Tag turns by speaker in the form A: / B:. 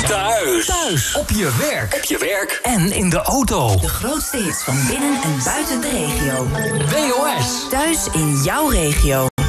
A: Thuis. Op je werk. En in de auto.
B: De grootste hits van binnen en buiten de regio.
A: WOS.
B: Thuis in jouw regio.